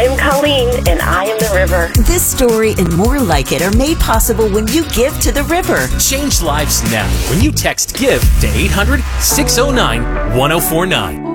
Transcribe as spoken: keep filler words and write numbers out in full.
am Colleen, and I am the river. This story and more like it are made possible when you give to the river. Change lives now when you text GIVE to eight hundred, six oh nine, one oh four nine.